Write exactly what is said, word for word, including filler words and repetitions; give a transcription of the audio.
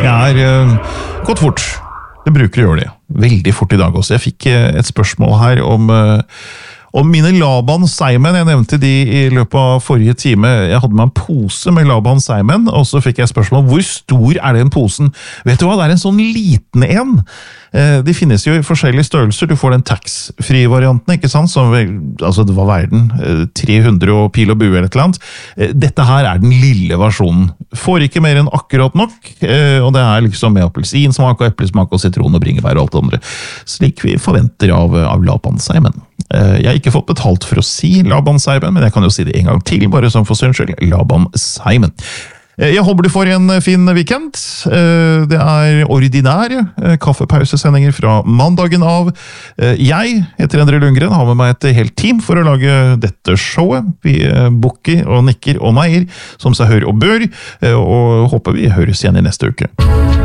Jeg er uh, gått fort. Det bruker å gjøre det. Veldig fort i dag også. Jeg fikk uh, et spørsmål her om, uh, om mine Laban Seimen. Jeg nevnte de i løpet av forrige time. Jeg hadde med en pose med Laban Seimen, og så fikk jeg spørsmål, hvor stor er den posen? Vet du hva, det er en sånn liten en. De finnes jo i forskjellige størrelser. Du får den tax-free-varianten, ikke sant? Som, altså, det var verden. tre hundre og pil og bue eller et eller annet. Dette her er den lille versjonen. Får ikke mer enn akkurat nok, og det er liksom med appelsinsmak og eplesmak og sitron og bringebær og alt det andre. Slik vi forventer av, av Laban Seimen. Jeg har ikke fått betalt for å si Laban Seimen, men jeg kan jo si det en gang til, bare som for syns skyld. Laban Seimen. Jeg håper du får en fin weekend. Det er ordinære kaffepausesendinger fra mandagen av. Jeg heter Endre Lundgren, har med meg et helt team for å lage dette showet. Vi bukker og nikker og neier, som seg hør og bør, og håper vi høres igjen i neste uke.